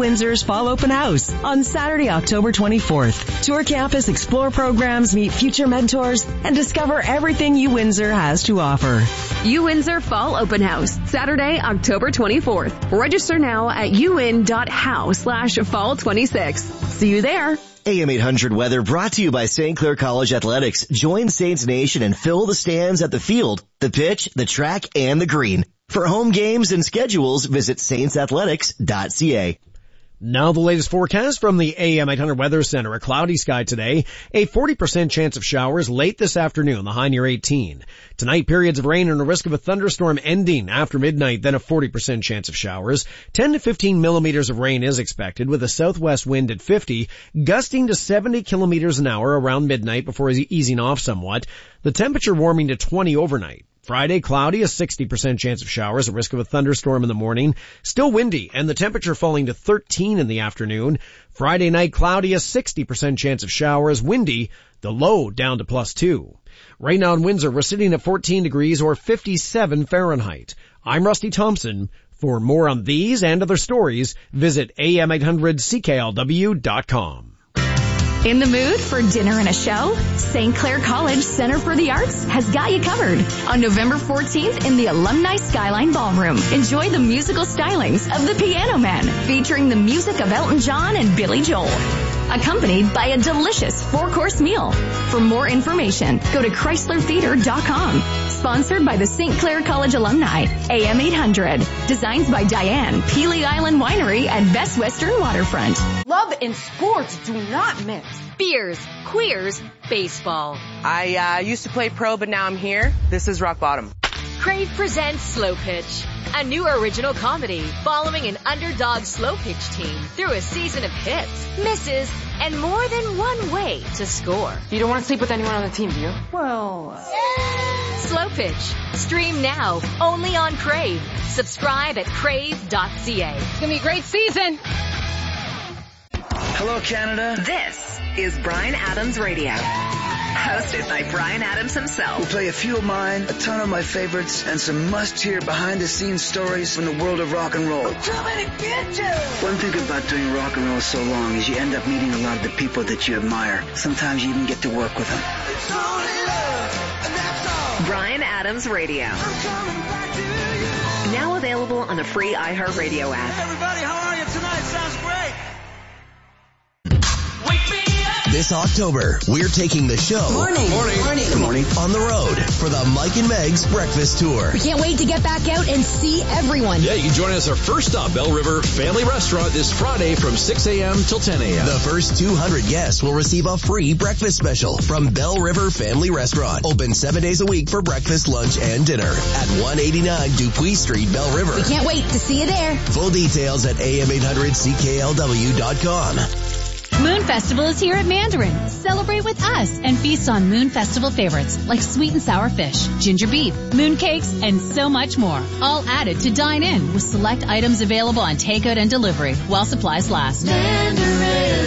Windsor's Fall Open House on Saturday, October 24th. Tour campus, explore programs, meet future mentors, and discover everything U Windsor has to offer. U Windsor Fall Open House, Saturday, October 24th. Register now at uwin.how/fall26. See you there. AM 800 weather brought to you by St. Clair College Athletics. Join Saints Nation and fill the stands at the field, the pitch, the track, and the green. For home games and schedules, visit saintsathletics.ca. Now the latest forecast from the AM 800 Weather Center. A cloudy sky today. A 40% chance of showers late this afternoon, the high near 18. Tonight, periods of rain and a risk of a thunderstorm ending after midnight, then a 40% chance of showers. 10 to 15 millimeters of rain is expected with a southwest wind at 50, gusting to 70 kilometers an hour around midnight before easing off somewhat. The temperature warming to 20 overnight. Friday, cloudy, a 60% chance of showers, a risk of a thunderstorm in the morning. Still windy, and the temperature falling to 13 in the afternoon. Friday night, cloudy, a 60% chance of showers, windy, the low down to +2. Right now in Windsor, we're sitting at 14 degrees or 57 Fahrenheit. I'm Rusty Thompson. For more on these and other stories, visit am800cklw.com. In the mood for dinner and a show? St. Clair College Center for the Arts has got you covered. On November 14th in the Alumni Skyline Ballroom, enjoy the musical stylings of The Piano Man, featuring the music of Elton John and Billy Joel, accompanied by a delicious 4-course meal. For more information, go to ChryslerTheater.com. Sponsored by the St. Clair College alumni, AM 800. Designs by Diane, Peely Island Winery, and Best Western Waterfront. Love and sports do not mix. Beers, queers, baseball. I used to play pro, but now I'm here. This is rock bottom. Crave presents Slow Pitch, a new original comedy following an underdog slow pitch team through a season of hits, misses, and more than one way to score. You don't want to sleep with anyone on the team, do you? Well... Slow Pitch. Stream now, only on Crave. Subscribe at crave.ca. It's going to be a great season. Hello, Canada. This is Bryan Adams Radio. Hosted by Bryan Adams himself. We'll play a few of mine, a ton of my favorites, and some must-hear behind-the-scenes stories from the world of rock and roll. I'm coming to get you! One thing about doing rock and roll so long is you end up meeting a lot of the people that you admire. Sometimes you even get to work with them. It's only love, and that's all. Bryan Adams Radio. I'm coming back to you. Now available on the free iHeartRadio app. Hey everybody, how are you tonight? Sounds great. This October, we're taking the show Morning on the road for the Mike and Meg's Breakfast Tour. We can't wait to get back out and see everyone. Yeah, you can join us our first stop, Bell River Family Restaurant, this Friday from 6 a.m. till 10 a.m. The first 200 guests will receive a free breakfast special from Bell River Family Restaurant. Open 7 days a week for breakfast, lunch, and dinner at 189 Dupuis Street, Bell River. We can't wait to see you there. Full details at am800cklw.com. Moon Festival is here at Mandarin. Celebrate with us and feast on Moon Festival favorites like sweet and sour fish, ginger beef, moon cakes, and so much more. All added to dine in with select items available on takeout and delivery while supplies last. Mandarin.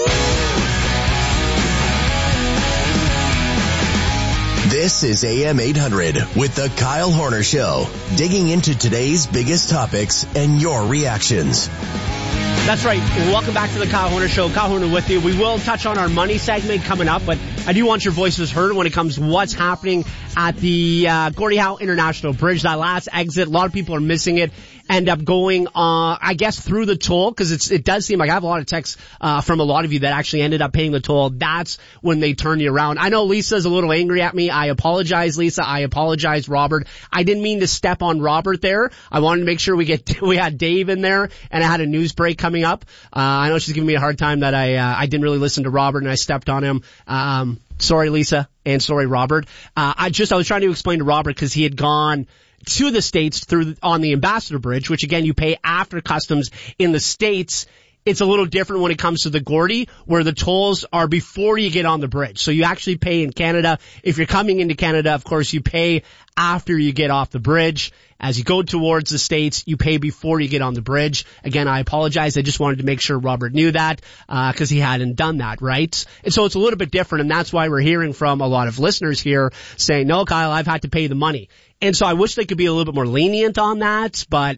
This is AM 800 with the Kyle Horner Show, digging into today's biggest topics and your reactions. That's right. Welcome back to the Kyle Horner Show. Kyle Horner with you. We will touch on our money segment coming up, but I do want your voices heard when it comes to what's happening at the Gordie Howe International Bridge. That last exit, a lot of people are missing it. End up going, I guess, through the toll, because it does seem like I have a lot of texts from a lot of you that actually ended up paying the toll. That's when they turn you around. I know Lisa's a little angry at me. I apologize, Lisa. I apologize, Robert. I didn't mean to step on Robert there. I wanted to make sure we had Dave in there, and I had a news break coming up. I know she's giving me a hard time that I didn't really listen to Robert and I stepped on him. Sorry, Lisa, and sorry, Robert. I was trying to explain to Robert because he had gone to the States on the Ambassador Bridge, which again you pay after customs in the States. It's a little different when it comes to the Gordie, where the tolls are before you get on the bridge. So you actually pay in Canada. If you're coming into Canada, of course, you pay after you get off the bridge. As you go towards the States, you pay before you get on the bridge. Again, I apologize. I just wanted to make sure Robert knew that, cause he hadn't done that, right? And so it's a little bit different, and that's why we're hearing from a lot of listeners here saying, no, Kyle, I've had to pay the money. And so I wish they could be a little bit more lenient on that, but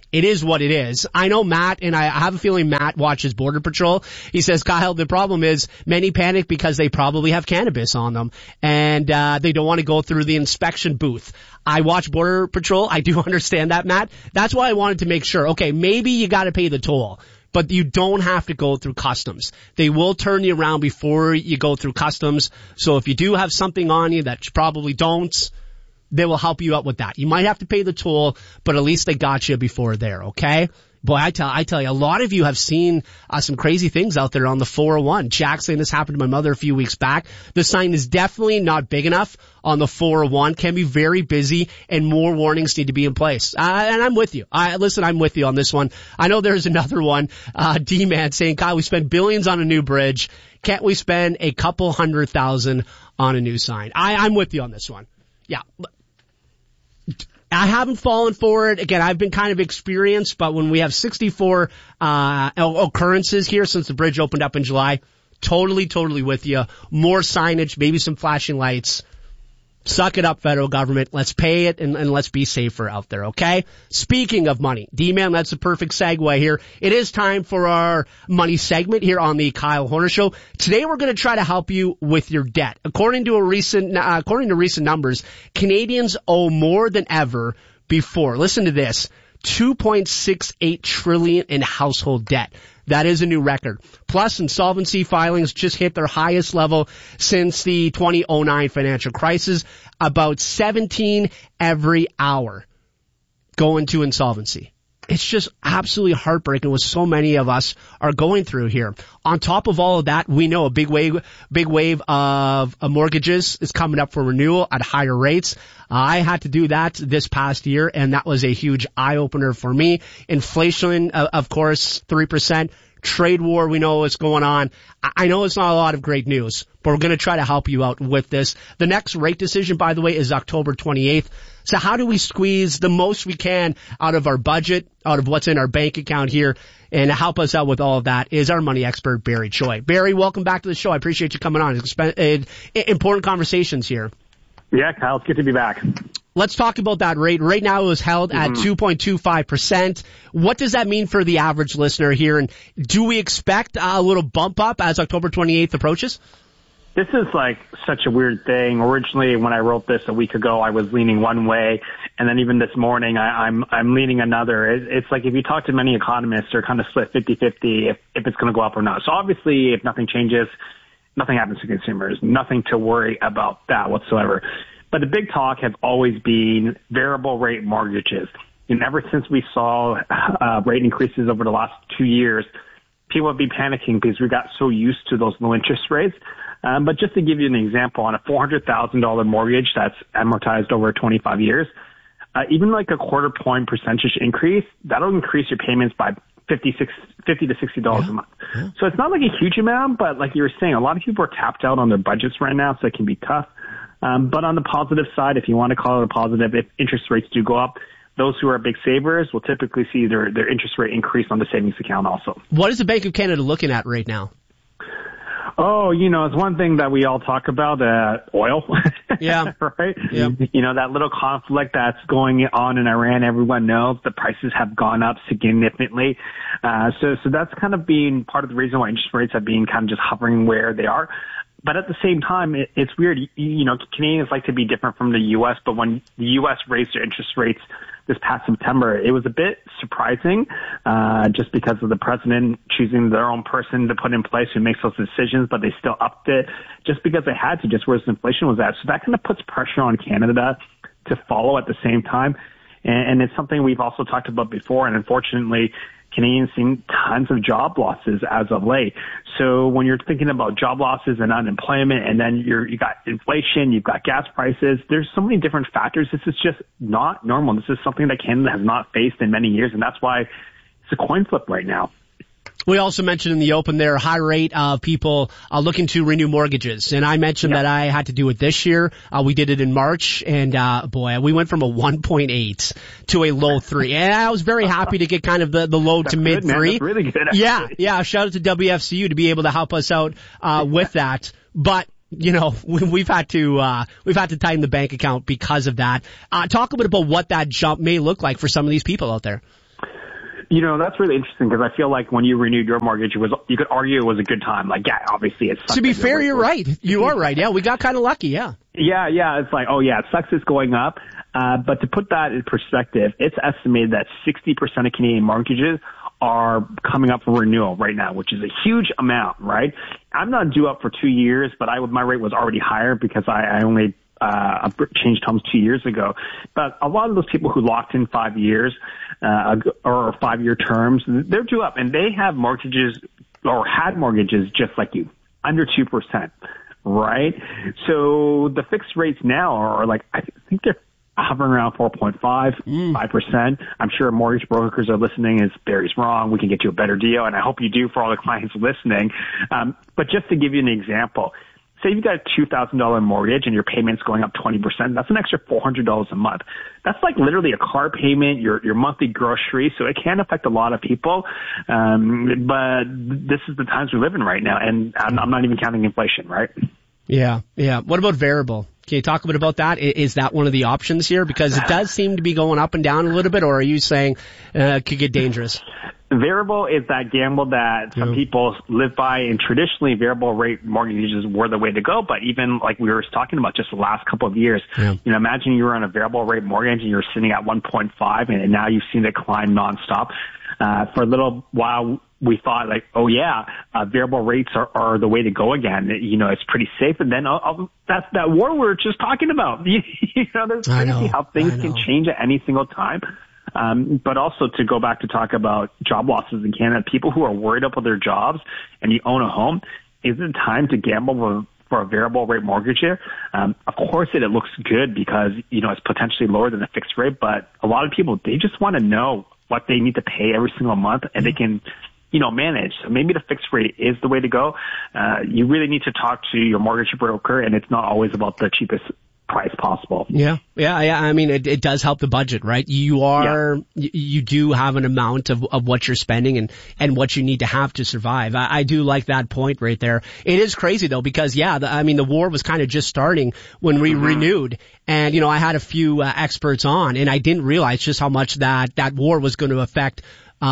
it is what it is. I know Matt, and I have a feeling Matt watches Border Patrol. He says, Kyle, the problem is many panic because they probably have cannabis on them, and they don't want to go through the inspection booth. I watch Border Patrol. I do understand that, Matt. That's why I wanted to make sure, okay, maybe you got to pay the toll, but you don't have to go through customs. They will turn you around before you go through customs. So if you do have something on you that you probably don't, they will help you out with that. You might have to pay the toll, but at least they got you before there, okay? Boy, I tell you, a lot of you have seen some crazy things out there on the 401. Jack saying this happened to my mother a few weeks back. The sign is definitely not big enough on the 401. Can be very busy, and more warnings need to be in place. And I'm with you. Listen, I'm with you on this one. I know there's another one. D-Man saying, Kyle, we spend billions on a new bridge. Can't we spend a couple $100,000 on a new sign? I'm with you on this one. Yeah. I haven't fallen for it. Again, I've been kind of experienced, but when we have 64 occurrences here since the bridge opened up in July, totally with you. More signage, maybe some flashing lights. Suck it up, federal government. Let's pay it and let's be safer out there, okay? Speaking of money, D-Man, that's a perfect segue here. It is time for our money segment here on the Kyle Horner Show. Today we're going to try to help you with your debt. According to recent numbers, Canadians owe more than ever before. Listen to this. $2.68 trillion in household debt. That is a new record. Plus, insolvency filings just hit their highest level since the 2009 financial crisis. About 17 every hour go into insolvency. It's just absolutely heartbreaking what so many of us are going through here. On top of all of that, we know a big wave of mortgages is coming up for renewal at higher rates. I had to do that this past year, and that was a huge eye-opener for me. Inflation, of course, 3%. Trade war, we know what's going on. I know it's not a lot of great news, but we're going to try to help you out with this. The next rate decision, by the way, is October 28th. So how do we squeeze the most we can out of our budget, out of what's in our bank account here, and help us out with all of that is our money expert, Barry Choi. Barry, welcome back to the show. I appreciate you coming on. Important conversations here. Yeah, Kyle, it's good to be back. Let's talk about that rate. Right now it was held at 2.25%. What does that mean for the average listener here? And do we expect a little bump up as October 28th approaches? This is like such a weird thing. Originally, when I wrote this a week ago, I was leaning one way. And then even this morning, I'm leaning another. It's like if you talk to many economists, they're kind of split 50-50 if it's going to go up or not. So obviously, if nothing changes, nothing happens to consumers. Nothing to worry about that whatsoever. But the big talk has always been variable rate mortgages. And ever since we saw rate increases over the last 2 years, people have been panicking because we got so used to those low interest rates. But just to give you an example, on a $400,000 mortgage that's amortized over 25 years, even like a quarter point percentage increase, that'll increase your payments by $50 to $60 a month. Yeah. So it's not like a huge amount, but like you were saying, a lot of people are tapped out on their budgets right now, so it can be tough. But on the positive side, if you want to call it a positive, if interest rates do go up, those who are big savers will typically see their interest rate increase on the savings account also. What is the Bank of Canada looking at right now? Oh, it's one thing that we all talk about, oil. Yeah. Right? Yeah. That little conflict that's going on in Iran, everyone knows the prices have gone up significantly. So that's kind of been part of the reason why interest rates have been kind of just hovering where they are. But at the same time, it's weird. Canadians like to be different from the U.S., but when the U.S. raised their interest rates this past September, it was a bit surprising, just because of the president choosing their own person to put in place who makes those decisions, but they still upped it just because they had to, just where inflation was at. So that kind of puts pressure on Canada to follow at the same time. And it's something we've also talked about before, and unfortunately, Canadians seen tons of job losses as of late. So when you're thinking about job losses and unemployment, and then you got inflation, you've got gas prices, there's so many different factors. This is just not normal. This is something that Canada has not faced in many years, and that's why it's a coin flip right now. We also mentioned in the open there a high rate of people looking to renew mortgages. And I mentioned that I had to do it this year. We did it in March. And, we went from a 1.8 to a low 3. And I was very happy to get kind of the low to mid 3. That's really good. Yeah. Shout out to WFCU to be able to help us out with that. But we've had to tighten the bank account because of that. Talk a bit about what that jump may look like for some of these people out there. You know, that's really interesting because I feel like when you renewed your mortgage, you could argue it was a good time. Like, yeah, obviously it sucks. To be fair, you're right. You are right. Yeah, we got kind of lucky. Yeah. Yeah. It's like, oh yeah, it sucks it's going up. But to put that in perspective, it's estimated that 60% of Canadian mortgages are coming up for renewal right now, which is a huge amount, right? I'm not due up for 2 years, but my rate was already higher because I only changed homes 2 years ago. But a lot of those people who locked in 5 years or 5-year terms, they're due up, and they have mortgages or had mortgages just like you, under 2%, right? So the fixed rates now are like, I think they're hovering around 4.5, 5%. I'm sure mortgage brokers are listening. Is Barry's wrong? We can get you a better deal, and I hope you do for all the clients listening. But just to give you an example, say you've got a $2,000 mortgage and your payment's going up 20%. That's an extra $400 a month. That's like literally a car payment, your monthly groceries. So it can affect a lot of people. But this is the times we're living right now, and I'm not even counting inflation, right? Yeah. What about variable? Can you talk a bit about that? Is that one of the options here? Because it does seem to be going up and down a little bit, or are you saying it could get dangerous? Variable is that gamble that some people live by, and traditionally variable rate mortgages were the way to go. But even like we were talking about just the last couple of years, you know, imagine you were on a variable rate mortgage and you're sitting at 1.5 and now you've seen it climb nonstop. For a little while, we thought like, oh yeah, variable rates are the way to go again. You know, it's pretty safe. And then that's that war we were just talking about. You know, there's crazy how things can change at any single time. But also to go back to talk about job losses in Canada, people who are worried about their jobs and you own a home, is it time to gamble for a variable rate mortgage here? Of course it looks good because, you know, it's potentially lower than a fixed rate, but a lot of people, they just want to know what they need to pay every single month and they can, you know, manage. So maybe the fixed rate is the way to go. You really need to talk to your mortgage broker, and it's not always about the cheapest price possible. Yeah. I mean, it does help the budget, right? You do have an amount of what you're spending and what you need to have to survive. I do like that point right there. It is crazy though, because the war was kind of just starting when we renewed. And, you know, I had a few experts on, and I didn't realize just how much that war was going to affect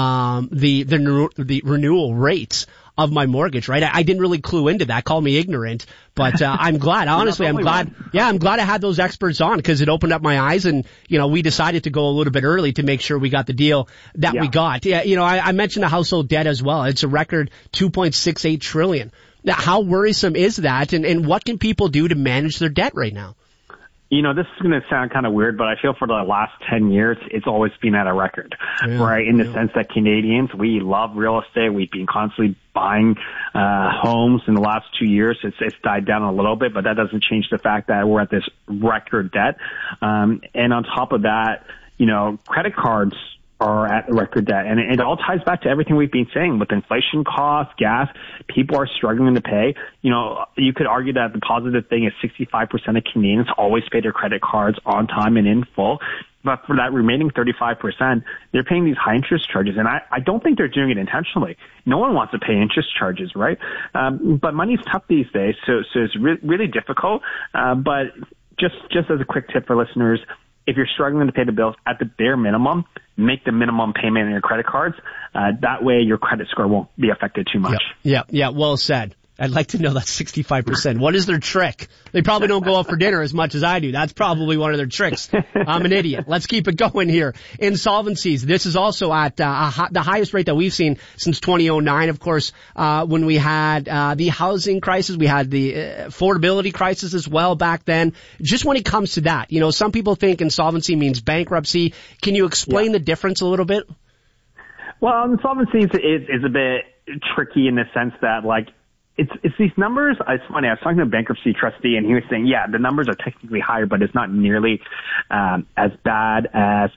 the renewal rates of my mortgage, right? I didn't really clue into that. Call me ignorant, but I'm glad. Honestly, I'm glad. Yeah, I'm glad I had those experts on because it opened up my eyes, and you know, we decided to go a little bit early to make sure we got the deal that we got. Yeah, you know, I mentioned the household debt as well. It's a record $2.68 trillion. Now, how worrisome is that, and what can people do to manage their debt right now? You know, this is going to sound kind of weird, but I feel for the last 10 years, it's always been at a record, right? In the sense that Canadians, we love real estate. We've been constantly buying homes in the last 2 years. It's died down a little bit, but that doesn't change the fact that we're at this record debt. And on top of that, you know, credit cards are at record debt. And it all ties back to everything we've been saying with inflation costs, gas. People are struggling to pay. You know, you could argue that the positive thing is 65% of Canadians always pay their credit cards on time and in full. But for that remaining 35%, they're paying these high interest charges. And I don't think they're doing it intentionally. No one wants to pay interest charges, right? But money's tough these days. So it's really difficult. But just as a quick tip for listeners, if you're struggling to pay the bills, at the bare minimum, make the minimum payment on your credit cards. That way your credit score won't be affected too much. Yeah. Well said. I'd like to know that 65%. What is their trick? They probably don't go out for dinner as much as I do. That's probably one of their tricks. I'm an idiot. Let's keep it going here. Insolvencies. This is also at the highest rate that we've seen since 2009. Of course, when we had the housing crisis, we had the affordability crisis as well back then. Just when it comes to that, you know, some people think insolvency means bankruptcy. Can you explain the difference a little bit? Well, insolvency is a bit tricky in the sense that, like, it's these numbers. It's funny. I was talking to a bankruptcy trustee, and he was saying, yeah, the numbers are technically higher, but it's not nearly as bad as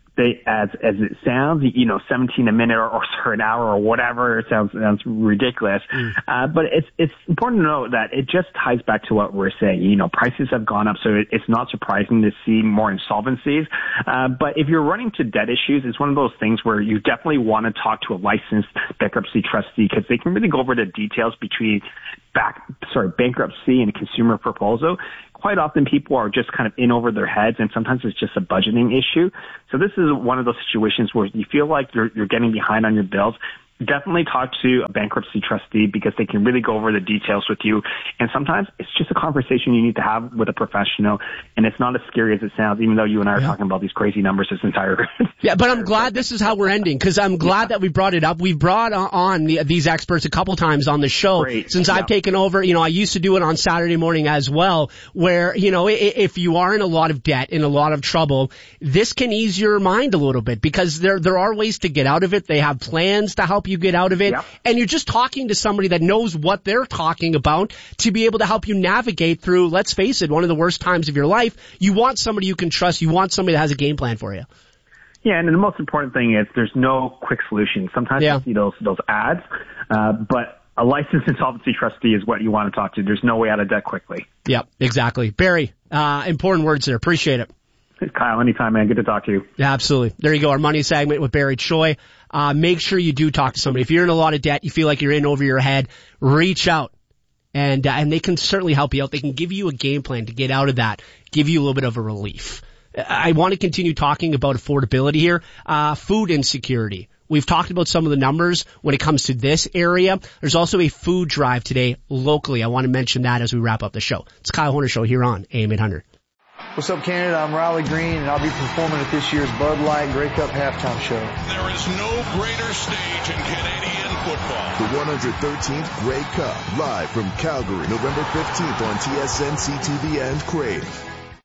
it sounds. You know, 17 a minute or an hour or whatever. It sounds ridiculous. But it's important to know that it just ties back to what we're saying. You know, prices have gone up, so it's not surprising to see more insolvencies. But if you're running to debt issues, it's one of those things where you definitely want to talk to a licensed bankruptcy trustee because they can really go over the details bankruptcy and consumer proposal, quite often people are just kind of in over their heads, and sometimes it's just a budgeting issue. So this is one of those situations where you feel like you're getting behind on your bills. Definitely talk to a bankruptcy trustee because they can really go over the details with you. And sometimes it's just a conversation you need to have with a professional. And it's not as scary as it sounds, even though you and I are talking about these crazy numbers this entire Yeah, but I'm glad this is how we're ending, because I'm glad that we brought it up. We've brought on these experts a couple times on the show since I've taken over. You know, I used to do it on Saturday morning as well, where, you know, if you are in a lot of debt, in a lot of trouble, this can ease your mind a little bit, because there are ways to get out of it. They have plans to help you get out of it. Yep. And you're just talking to somebody that knows what they're talking about to be able to help you navigate through, let's face it, one of the worst times of your life. You want somebody you can trust. You want somebody that has a game plan for you. Yeah, and the most important thing is there's no quick solution. Sometimes you see those ads, but a licensed insolvency trustee is what you want to talk to. There's no way out of debt quickly. Yep, exactly. Barry, important words there. Appreciate it. Kyle, anytime, man. Good to talk to you. Yeah, absolutely. There you go. Our money segment with Barry Choi. Make sure you do talk to somebody. If you're in a lot of debt, you feel like you're in over your head, reach out. And they can certainly help you out. They can give you a game plan to get out of that, give you a little bit of a relief. I want to continue talking about affordability here. Food insecurity. We've talked about some of the numbers when it comes to this area. There's also a food drive today locally. I want to mention that as we wrap up the show. It's Kyle Horner Show here on AM 800. What's up, Canada? I'm Riley Green, and I'll be performing at this year's Bud Light Grey Cup halftime show. There is no greater stage in Canadian football. The 113th Grey Cup, live from Calgary, November 15th on TSN, CTV, and Crave.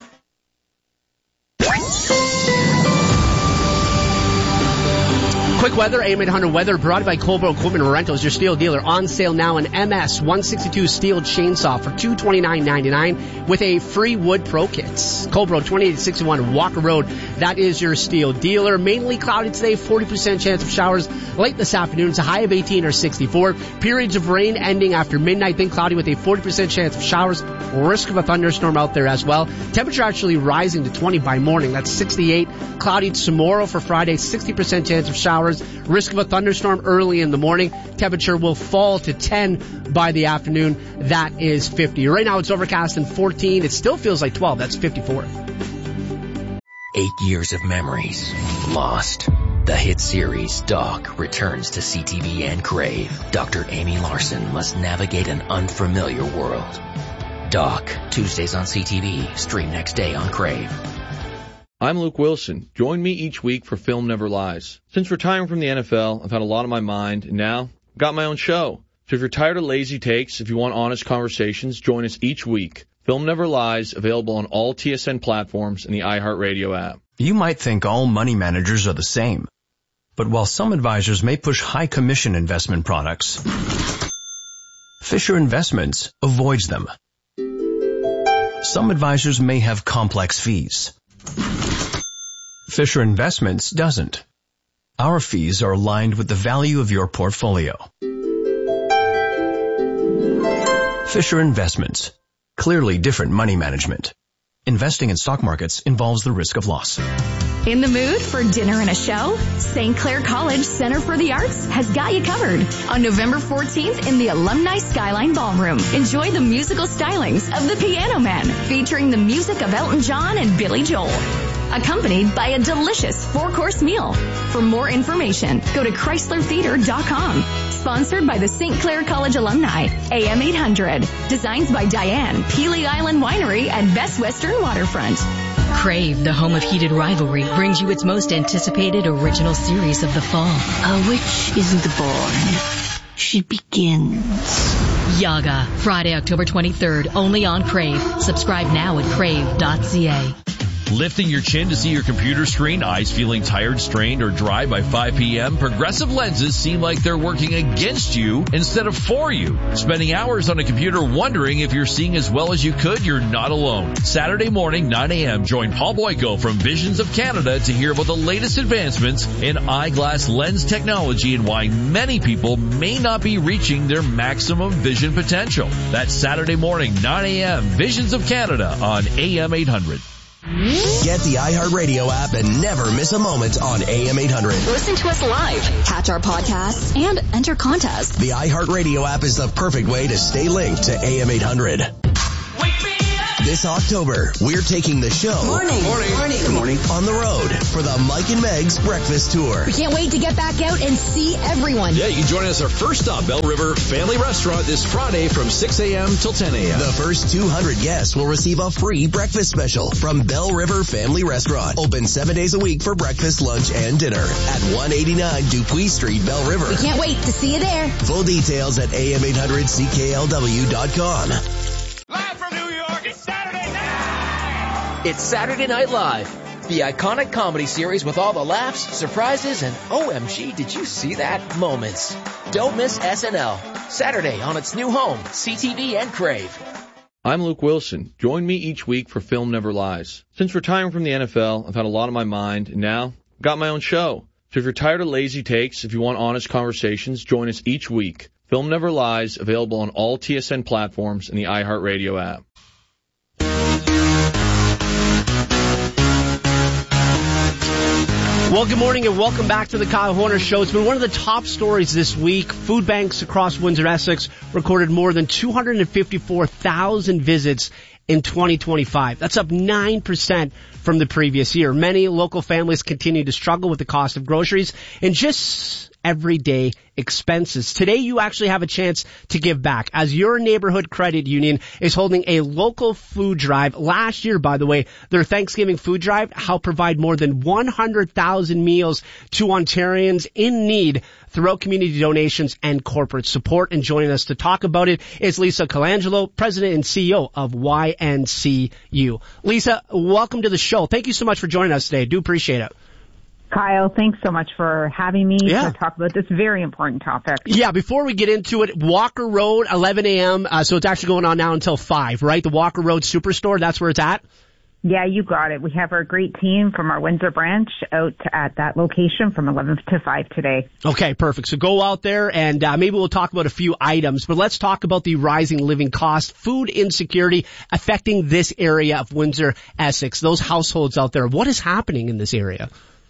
Quick weather, AM 800 weather brought by Colbro Equipment Rentals, your steel dealer. On sale now an MS 162 steel chainsaw for $229.99 with a free wood pro kits. Colbro 2861 Walker Road. That is your steel dealer. Mainly cloudy today, 40% chance of showers late this afternoon. It's a high of 18 or 64. Periods of rain ending after midnight, then cloudy with a 40% chance of showers. Risk of a thunderstorm out there as well. Temperature actually rising to 20 by morning. That's 68. Cloudy tomorrow for Friday, 60% chance of showers. Risk of a thunderstorm early in the morning. Temperature will fall to 10 by the afternoon. That is 50. Right now it's overcast and 14. It still feels like 12. That's 54. 8 years of memories lost. The hit series Doc returns to CTV and Crave. Dr. Amy Larson must navigate an unfamiliar world. Doc, Tuesdays on CTV. Stream next day on Crave. I'm Luke Wilson. Join me each week for Film Never Lies. Since retiring from the NFL, I've had a lot on my mind, and now I've got my own show. So if you're tired of lazy takes, if you want honest conversations, join us each week. Film Never Lies, available on all TSN platforms and the iHeartRadio app. You might think all money managers are the same. But while some advisors may push high commission investment products, Fisher Investments avoids them. Some advisors may have complex fees. Fisher Investments doesn't. Our fees are aligned with the value of your portfolio. Fisher Investments. Clearly different money management. Investing in stock markets involves the risk of loss. In the mood for dinner and a show? St. Clair College Center for the Arts has got you covered. On November 14th in the Alumni Skyline Ballroom, enjoy the musical stylings of The Piano Man, featuring the music of Elton John and Billy Joel, accompanied by a delicious 4-course meal. For more information, go to ChryslerTheater.com. Sponsored by the St. Clair College alumni, AM 800. Designs by Diane, Peely Island Winery, and Best Western Waterfront. Crave, the home of heated rivalry, brings you its most anticipated original series of the fall. A witch isn't born. She begins. Yaga, Friday, October 23rd, only on Crave. Subscribe now at crave.ca. Lifting your chin to see your computer screen, eyes feeling tired, strained, or dry by 5 p.m.? Progressive lenses seem like they're working against you instead of for you. Spending hours on a computer wondering if you're seeing as well as you could? You're not alone. Saturday morning, 9 a.m., join Paul Boyko from Visions of Canada to hear about the latest advancements in eyeglass lens technology and why many people may not be reaching their maximum vision potential. That's Saturday morning, 9 a.m., Visions of Canada on AM 800. Get the iHeartRadio app and never miss a moment on AM 800. Listen to us live, catch our podcasts, and enter contests. The iHeartRadio app is the perfect way to stay linked to AM 800. This October, we're taking the show Good morning. on the road for the Mike and Meg's Breakfast Tour. We can't wait to get back out and see everyone. Yeah, you can join us our first stop, Bell River Family Restaurant, this Friday from 6 a.m. till 10 a.m. The first 200 guests will receive a free breakfast special from Bell River Family Restaurant. Open 7 days a week for breakfast, lunch, and dinner at 189 Dupuis Street, Bell River. We can't wait to see you there. Full details at am800cklw.com. Live from New York, it's Saturday night! It's Saturday Night Live, the iconic comedy series with all the laughs, surprises, and OMG, did you see that moments. Don't miss SNL, Saturday on its new home, CTV and Crave. I'm Luke Wilson. Join me each week for Film Never Lies. Since retiring from the NFL, I've had a lot on my mind, and now I've got my own show. So if you're tired of lazy takes, if you want honest conversations, join us each week. Film Never Lies, available on all TSN platforms and the iHeartRadio app. Well, good morning and welcome back to the Kyle Horner Show. It's been one of the top stories this week. Food banks across Windsor, Essex recorded more than 254,000 visits in 2025. That's up 9% from the previous year. Many local families continue to struggle with the cost of groceries and just everyday expenses. Today, you actually have a chance to give back as your neighborhood credit union is holding a local food drive. Last year, by the way, their Thanksgiving food drive helped provide more than 100,000 meals to Ontarians in need throughout community donations and corporate support. And joining us to talk about it is Lisa Colangelo, President and CEO of YNCU. Lisa, welcome to the show. Thank you so much for joining us today. I do appreciate it. Kyle, thanks so much for having me to talk about this very important topic. Yeah, before we get into it, Walker Road, 11 a.m., so it's actually going on now until 5, right? The Walker Road Superstore, that's where it's at? Yeah, you got it. We have our great team from our Windsor branch out at that location from 11 to 5 today. Okay, perfect. So go out there and maybe we'll talk about a few items, but let's talk about the rising living costs, food insecurity affecting this area of Windsor, Essex, those households out there. What is happening in this area?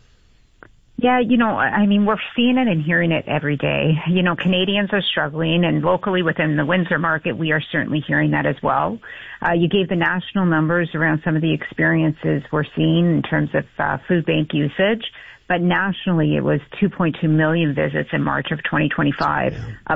Yeah, we're seeing it and hearing it every day. Canadians are struggling, and locally within the Windsor market, we are certainly hearing that as well. You gave the national numbers around some of the experiences we're seeing in terms of food bank usage, but nationally it was 2.2 million visits in March of 2025, up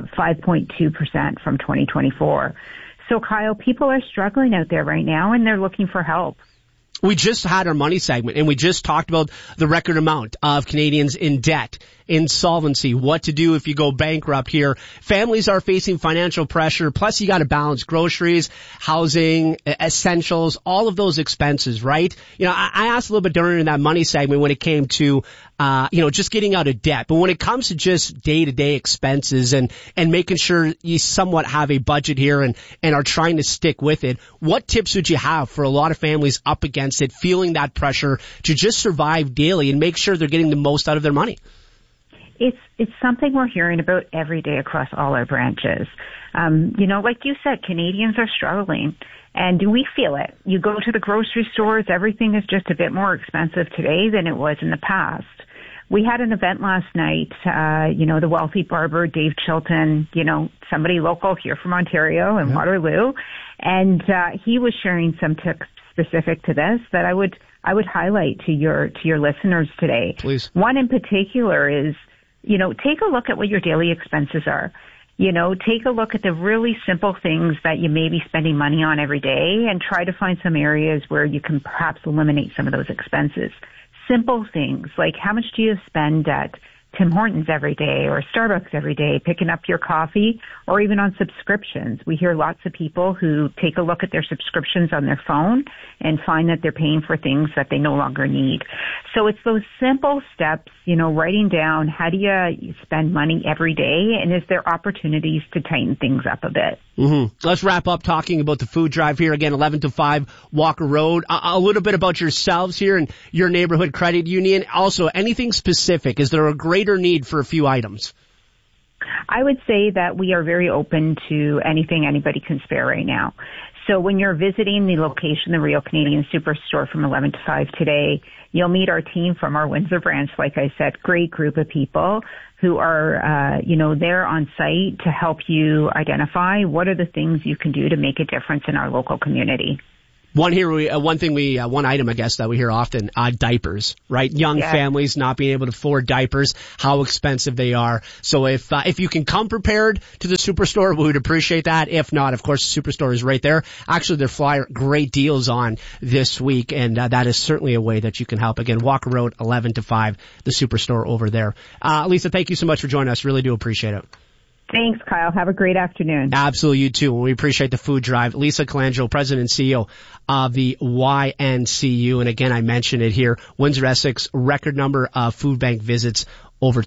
5.2% from 2024. So, Kyle, people are struggling out there right now, and they're looking for help. We just had our money segment, and we just talked about the record amount of Canadians in debt, insolvency, what to do if you go bankrupt here. Families are facing financial pressure, plus you got to balance groceries, housing, essentials, all of those expenses, right? I asked a little bit during that money segment when it came to, just getting out of debt. But when it comes to just day-to-day expenses and making sure you somewhat have a budget here and are trying to stick with it, what tips would you have for a lot of families up against it, feeling that pressure to just survive daily and make sure they're getting the most out of their money? It's something we're hearing about every day across all our branches. Like you said, Canadians are struggling, and we feel it. You go to the grocery stores, everything is just a bit more expensive today than it was in the past. We had an event last night, the wealthy barber, Dave Chilton, somebody local here from Ontario and Waterloo, and he was sharing some tips specific to this that I would highlight to your listeners today. Please. One in particular is, take a look at what your daily expenses are. Take a look at the really simple things that you may be spending money on every day and try to find some areas where you can perhaps eliminate some of those expenses. Simple things like how much do you spend at Tim Hortons every day or Starbucks every day, picking up your coffee, or even on subscriptions. We hear lots of people who take a look at their subscriptions on their phone and find that they're paying for things that they no longer need. So it's those simple steps, writing down how do you spend money every day, and is there opportunities to tighten things up a bit? Mm-hmm. Let's wrap up talking about the food drive here again, 11 to 5 Walker Road. A little bit about yourselves here and your neighborhood credit union. Also, anything specific? Is there a greater need for a few items? I would say that we are very open to anything anybody can spare right now. So when you're visiting the location, the Real Canadian Superstore from 11 to 5 today, you'll meet our team from our Windsor branch. Like I said, great group of people who are, there on site to help you identify what are the things you can do to make a difference in our local community. One item, I guess, that we hear often, diapers, right? Young families not being able to afford diapers, how expensive they are. So if you can come prepared to the Superstore, we would appreciate that. If not, of course, the Superstore is right there. Actually, they're flyer great deals on this week, and that is certainly a way that you can help. Again, Walker Road, 11 to 5, the Superstore over there. Lisa, thank you so much for joining us. Really do appreciate it. Thanks, Kyle. Have a great afternoon. Absolutely, you too. We appreciate the food drive. Lisa Colangelo, President and CEO of the YNCU. And again, I mentioned it here. Windsor Essex, record number of food bank visits, over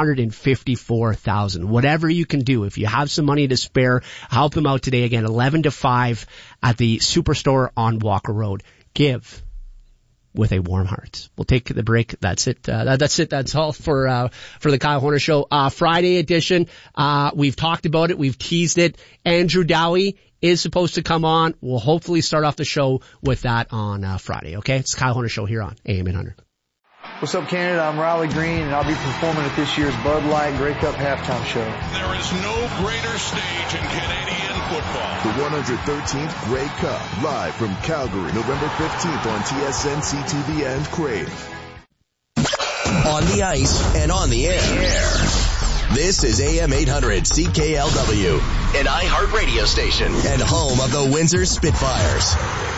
254,000. Whatever you can do, if you have some money to spare, help them out today. Again, 11 to 5 at the Superstore on Walker Road. Give with a warm heart. We'll take the break. That's it. That's all for the Kyle Horner Show. Friday edition. We've talked about it. We've teased it. Andrew Dowie is supposed to come on. We'll hopefully start off the show with that on Friday. Okay. It's the Kyle Horner Show here on AM 800. What's up, Canada? I'm Riley Green, and I'll be performing at this year's Bud Light Grey Cup halftime show. There is no greater stage in Canadian football. The 113th Grey Cup, live from Calgary, November 15th on TSN, CTV, and Crave. On the ice and on the air. This is AM 800 CKLW, an iHeart radio station and home of the Windsor Spitfires.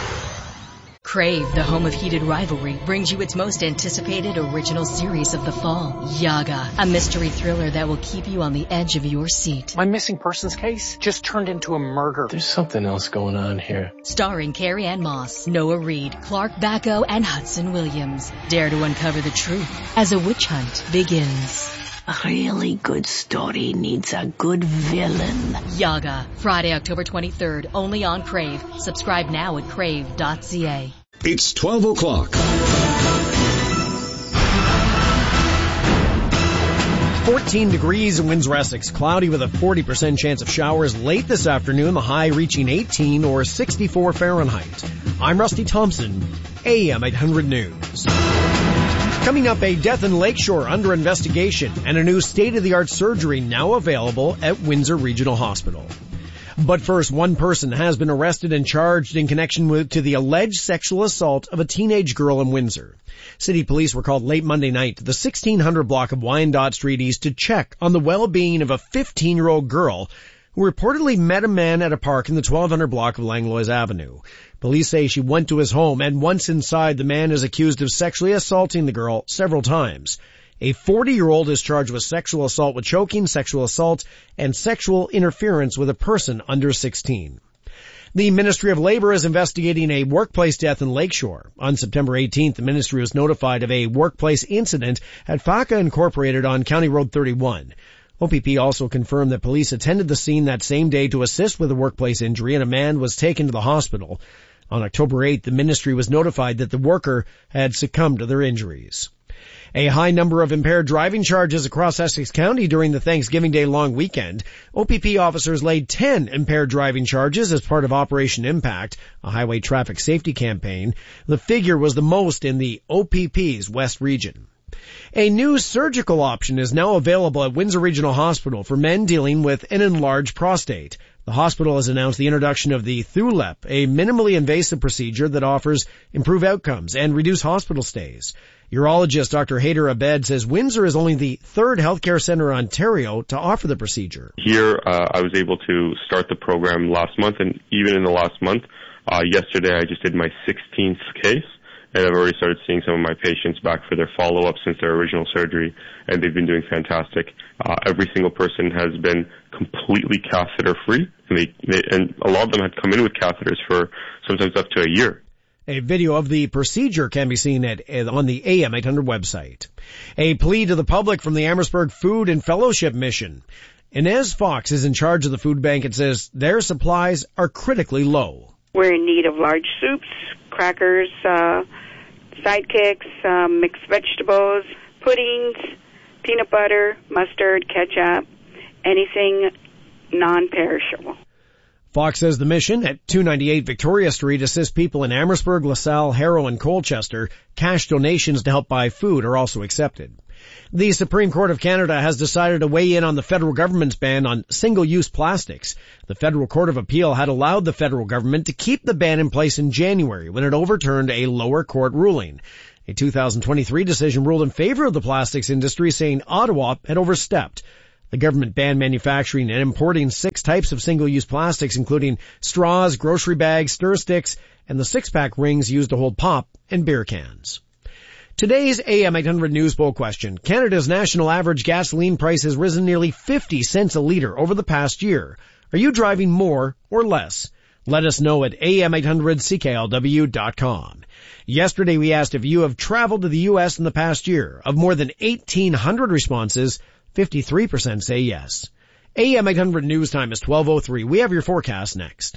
Crave, the home of heated rivalry, brings you its most anticipated original series of the fall, Yaga, a mystery thriller that will keep you on the edge of your seat. My missing persons case just turned into a murder. There's something else going on here. Starring Carrie Ann Moss, Noah Reid, Clark Bacco, and Hudson Williams. Dare to uncover the truth as a witch hunt begins. A really good story needs a good villain. Yaga, Friday, October 23rd, only on Crave. Subscribe now at crave.ca. It's 12 o'clock. 14 degrees in Windsor, Essex. Cloudy with a 40% chance of showers late this afternoon. The high reaching 18 or 64 Fahrenheit. I'm Rusty Thompson, AM 800 News. Coming up, a death in Lakeshore under investigation and a new state-of-the-art surgery now available at Windsor Regional Hospital. But first, one person has been arrested and charged in connection to the alleged sexual assault of a teenage girl in Windsor. City police were called late Monday night to the 1600 block of Wyandotte Street East to check on the well-being of a 15-year-old girl who reportedly met a man at a park in the 1200 block of Langlois Avenue. Police say she went to his home, and once inside, the man is accused of sexually assaulting the girl several times. A 40-year-old is charged with sexual assault with choking, sexual assault, and sexual interference with a person under 16. The Ministry of Labor is investigating a workplace death in Lakeshore. On September 18th, the ministry was notified of a workplace incident at FACA Incorporated on County Road 31. OPP also confirmed that police attended the scene that same day to assist with a workplace injury, and a man was taken to the hospital. On October 8th, the ministry was notified that the worker had succumbed to their injuries. A high number of impaired driving charges across Essex County during the Thanksgiving Day long weekend. OPP officers laid 10 impaired driving charges as part of Operation Impact, a highway traffic safety campaign. The figure was the most in the OPP's West region. A new surgical option is now available at Windsor Regional Hospital for men dealing with an enlarged prostate. The hospital has announced the introduction of the Thulep, a minimally invasive procedure that offers improved outcomes and reduced hospital stays. Urologist Dr. Haider Abed says Windsor is only the third healthcare center in Ontario to offer the procedure. Here, I was able to start the program last month, and even in the last month, yesterday I just did my 16th case, and I've already started seeing some of my patients back for their follow-up since their original surgery, and they've been doing fantastic. Every single person has been completely catheter-free, and a lot of them had come in with catheters for sometimes up to a year. A video of the procedure can be seen on the AM 800 website. A plea to the public from the Amherstburg Food and Fellowship Mission. Inez Fox is in charge of the food bank and says their supplies are critically low. We're in need of large soups, crackers, sidekicks, mixed vegetables, puddings, peanut butter, mustard, ketchup, anything non-perishable. Fox says the mission at 298 Victoria Street assists people in Amherstburg, LaSalle, Harrow, and Colchester. Cash donations to help buy food are also accepted. The Supreme Court of Canada has decided to weigh in on the federal government's ban on single-use plastics. The Federal Court of Appeal had allowed the federal government to keep the ban in place in January when it overturned a lower court ruling. A 2023 decision ruled in favor of the plastics industry, saying Ottawa had overstepped. The government banned manufacturing and importing 6 types of single-use plastics, including straws, grocery bags, stir sticks, and the 6-pack rings used to hold pop and beer cans. Today's AM 800 News Poll question. Canada's national average gasoline price has risen nearly 50 cents a litre over the past year. Are you driving more or less? Let us know at am800cklw.com. Yesterday we asked if you have traveled to the U.S. in the past year. Of more than 1,800 responses, 53% say yes. AM 800 News Time is 12:03. We have your forecast next.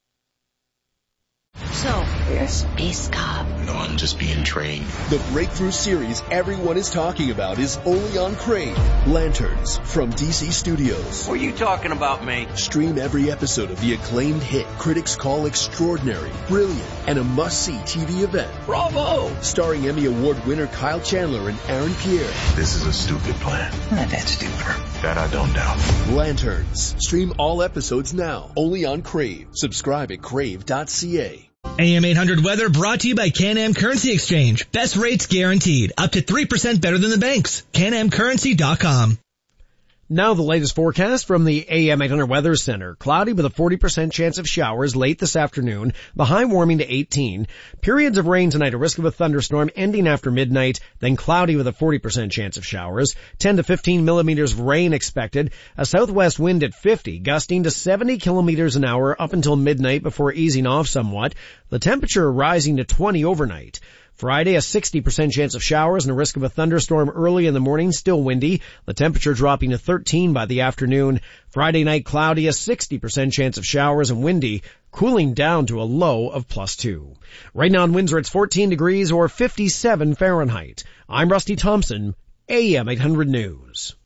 So, you're a space cop. No, I'm just being trained. The breakthrough series everyone is talking about is only on Crave. Lanterns from DC Studios. What are you talking about, mate? Stream every episode of the acclaimed hit critics call extraordinary, brilliant, and a must-see TV event. Bravo! Starring Emmy Award winner Kyle Chandler and Aaron Pierre. This is a stupid plan. Not that stupid. That I don't doubt. Lanterns. Stream all episodes now. Only on Crave. Subscribe at crave.ca. AM 800 weather brought to you by Can-Am Currency Exchange. Best rates guaranteed. Up to 3% better than the banks. CanAmCurrency.com. Now the latest forecast from the AM 800 Weather Center. Cloudy with a 40% chance of showers late this afternoon. The high warming to 18. Periods of rain tonight, a risk of a thunderstorm ending after midnight. Then cloudy with a 40% chance of showers. 10 to 15 millimeters of rain expected. A southwest wind at 50, gusting to 70 kilometers an hour up until midnight before easing off somewhat. The temperature rising to 20 overnight. Friday, a 60% chance of showers and a risk of a thunderstorm early in the morning, still windy. The temperature dropping to 13 by the afternoon. Friday night, cloudy, a 60% chance of showers and windy, cooling down to a low of +2. Right now in Windsor, it's 14 degrees or 57 Fahrenheit. I'm Rusty Thompson, AM 800 News.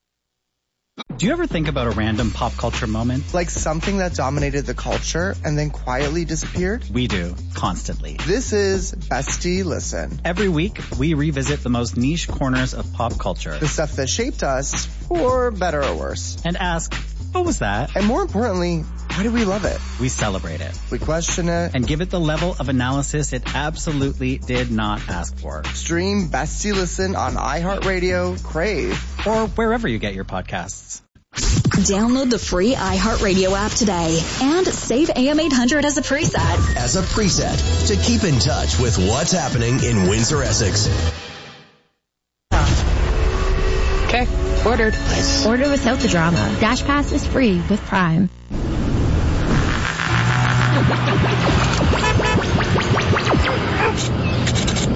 Do you ever think about a random pop culture moment? Like something that dominated the culture and then quietly disappeared? We do, constantly. This is Bestie Listen. Every week, we revisit the most niche corners of pop culture. The stuff that shaped us, for better or worse. And ask, what was that? And more importantly, why do we love it? We celebrate it. We question it. And give it the level of analysis it absolutely did not ask for. Stream Bestie Listen on iHeartRadio, Crave, or wherever you get your podcasts. Download the free iHeartRadio app today and save AM 800 as a preset. As a preset to keep in touch with what's happening in Windsor, Essex. Okay, ordered. Nice. Order without the drama. Dash Pass is free with Prime.